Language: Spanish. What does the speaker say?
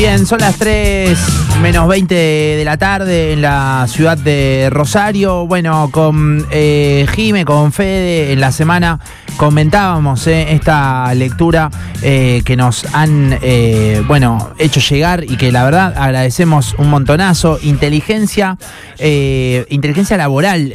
Bien, son las 3:20 de la tarde en la ciudad de Rosario. Bueno, con Jime, con Fede, en la semana comentábamos esta lectura que nos han hecho llegar y que la verdad agradecemos un montonazo. Inteligencia laboral.